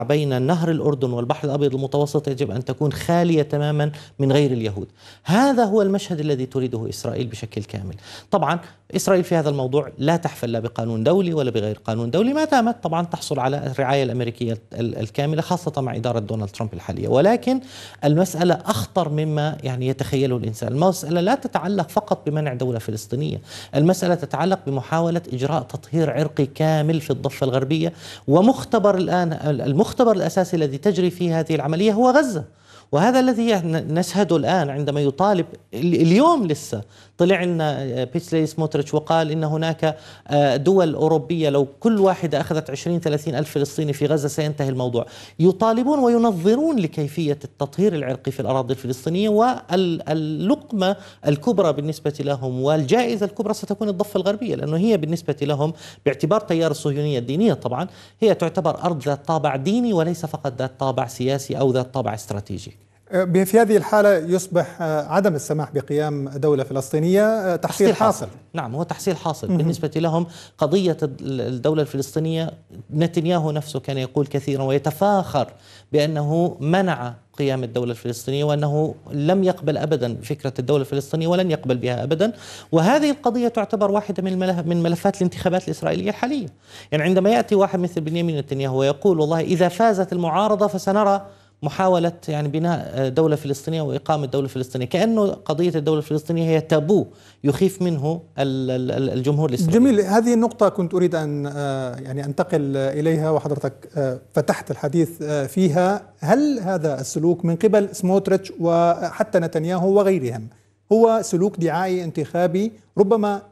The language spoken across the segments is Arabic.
بين نهر الأردن والبحر الأبيض المتوسط يجب أن تكون خالية تماما من غير اليهود. هذا هو المشهد الذي تريده إسرائيل بشكل كامل. طبعا إسرائيل في هذا الموضوع لا تحفل لا بقانون دولي ولا بغير قانون دولي، ما دامت طبعا تحصل على الرعاية الأمريكية الكاملة، خاصة مع إدارة دونالد ترامب الحالية. ولكن المسألة أخطر مما يعني يتخيله الإنسان. المسألة لا تتعلق فقط بمنع دولة فلسطينية، المسألة تتعلق بمحاولة إجراء تطهير عرقي كامل في الضفة الغربية. ومختبر الآن، المختبر الأساسي الذي تجري فيه هذه العملية هو غزة. وهذا الذي نشهده الآن عندما يطالب. اليوم لسه طلع لنا بيتسلي سموتريتش وقال إن هناك دول أوروبية لو كل واحدة أخذت 20-30 ألف فلسطيني في غزة سينتهي الموضوع. يطالبون وينظرون لكيفية التطهير العرقي في الأراضي الفلسطينية، واللقمة الكبرى بالنسبة لهم والجائزة الكبرى ستكون الضفة الغربية، لأنه هي بالنسبة لهم باعتبار تيار الصهيونية الدينية طبعا هي تعتبر أرض ذات طابع ديني وليس فقط ذات طابع سياسي أو ذات طابع استراتيجي. في هذه الحالة يصبح عدم السماح بقيام دولة فلسطينية تحصيل حاصل. نعم، هو تحصيل حاصل بالنسبة لهم. قضية الدولة الفلسطينية نتنياهو نفسه كان يقول كثيرا ويتفاخر بأنه منع قيام الدولة الفلسطينية، وأنه لم يقبل أبدا فكرة الدولة الفلسطينية ولن يقبل بها أبدا. وهذه القضية تعتبر واحدة من ملفات الانتخابات الإسرائيلية الحالية. يعني عندما يأتي واحد مثل بنيامين نتنياهو ويقول والله إذا فازت المعارضة فسنرى محاولة يعني بناء دولة فلسطينية وإقامة دولة فلسطينية، كأنه قضية الدولة الفلسطينية هي تابو يخيف منه الجمهور الإسرائيلي. جميل، هذه النقطة كنت أريد أن يعني أنتقل إليها وحضرتك فتحت الحديث فيها. هل هذا السلوك من قبل سموتريتش وحتى نتنياهو وغيرهم هو سلوك دعائي انتخابي؟ ربما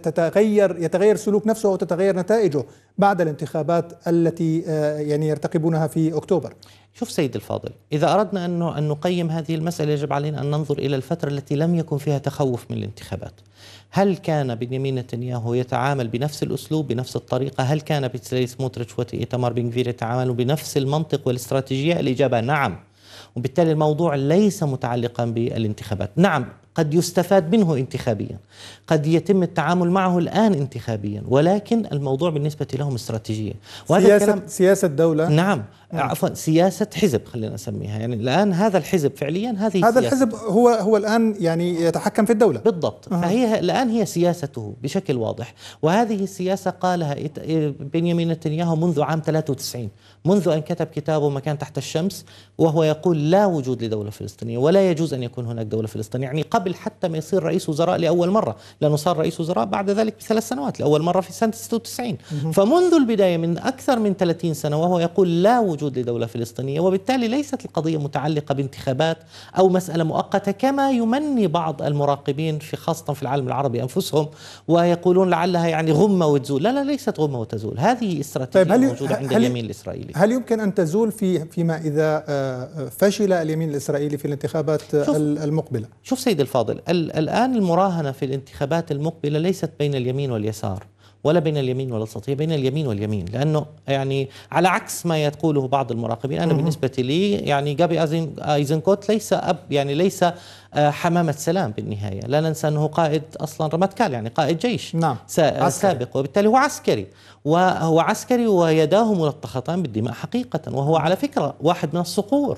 يتغير سلوك نفسه وتتغير نتائجه بعد الانتخابات التي يعني يرتقبونها في أكتوبر. شوف سيد الفاضل، إذا أردنا أن نقيم هذه المسألة يجب علينا أن ننظر إلى الفترة التي لم يكن فيها تخوف من الانتخابات. هل كان بنيامين نتنياهو يتعامل بنفس الأسلوب بنفس الطريقة؟ هل كان بيتسلي سموتريتش وإيتمار بن غفير يتعاملوا بنفس المنطق والاستراتيجية؟ الإجابة نعم. وبالتالي الموضوع ليس متعلقا بالانتخابات. نعم قد يستفاد منه انتخابيا، قد يتم التعامل معه الآن انتخابيا، ولكن الموضوع بالنسبة لهم استراتيجية. وهذا سياسة دولة. نعم عفوا سياسة حزب خلينا نسميها. يعني الآن هذا الحزب فعليا هذا الحزب هو الآن يعني يتحكم في الدولة بالضبط. فهي الآن هي سياسته بشكل واضح، وهذه السياسة قالها بنيامين نتنياهو منذ عام 93، منذ أن كتب كتابه مكان تحت الشمس، وهو يقول لا وجود لدولة فلسطينية ولا يجوز أن يكون هناك دولة فلسطينية. يعني قبل حتى ما يصير رئيس وزراء لأول مرة، لأنه صار رئيس وزراء بعد ذلك ب3 سنوات، لأول مرة في سنة 96. فمنذ البداية من أكثر من 30 سنة وهو يقول لا وجود لدولة فلسطينية. وبالتالي ليست القضية متعلقة بانتخابات أو مسألة مؤقتة كما يمني بعض المراقبين في خاصة في العالم العربي أنفسهم ويقولون لعلها يعني غمة وتزول. لا ليست غمة وتزول، هذه استراتيجية موجودة عند اليمين الإسرائيلي. هل يمكن أن تزول فيما إذا فشل اليمين الإسرائيلي في الانتخابات المقبلة؟ شوف سيد الفاضل، الآن المراهنة في الانتخابات المقبلة ليست بين اليمين واليسار ولا بين اليمين والوسط، هي بين اليمين واليمين. لأنه يعني على عكس ما يقوله بعض المراقبين، أنا بالنسبة لي يعني جابي أيزنكوت ليس يعني ليس حمامة سلام بالنهاية. لا ننسى أنه قائد أصلا رماتكال، يعني قائد جيش نعم. سابق، وبالتالي هو عسكري، وهو عسكري ويداه ملطختان بالدماء حقيقة، وهو على فكرة واحد من الصقور.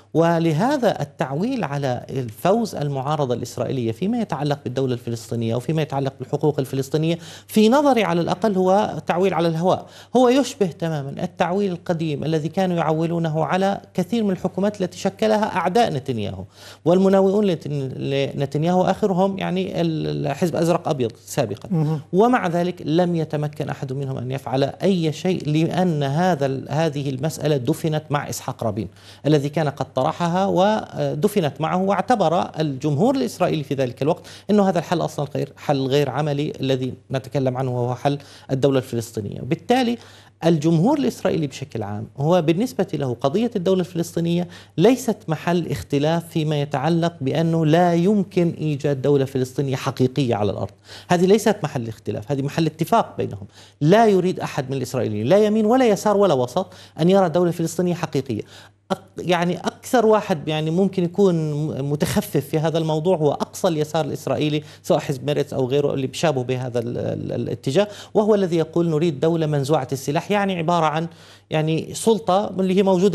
ولهذا التعويل على الفوز المعارضة الإسرائيلية فيما يتعلق بالدولة الفلسطينية وفيما يتعلق بالحقوق الفلسطينية في نظري على الأقل هو تعويل على الهواء. هو يشبه تماما التعويل القديم الذي كانوا يعولونه على كثير من الحكومات التي شكلها أعداء نتنياهو والمناوئون لنتنياهو، آخرهم يعني الحزب أزرق أبيض سابقا. ومع ذلك لم يتمكن أحد منهم أن يفعل أي شيء، لأن هذه المسألة دفنت مع إسحاق رابين الذي كان قد طرحها ودفنت معه، واعتبر الجمهور الإسرائيلي في ذلك الوقت أنه هذا الحل أصلا حل غير عملي الذي نتكلم عنه وهو حل الدولة الفلسطينية. بالتالي الجمهور الإسرائيلي بشكل عام هو بالنسبة له قضية الدولة الفلسطينية ليست محل اختلاف فيما يتعلق بأنه لا يمكن إيجاد دولة فلسطينية حقيقية على الأرض. هذه ليست محل اختلاف، هذه محل اتفاق بينهم. لا يريد أحد من الإسرائيليين لا يمين ولا يسار ولا وسط أن يرى دولة فلسطينية حقيقية. يعني أكثر واحد يعني ممكن يكون متخفف في هذا الموضوع هو أقصى اليسار الإسرائيلي، سواء حزب ميرتس أو غيره اللي بيشابه بهذا الاتجاه، وهو الذي يقول نريد دولة منزوعة السلاح، يعني عبارة عن يعني سلطة اللي هي موجودة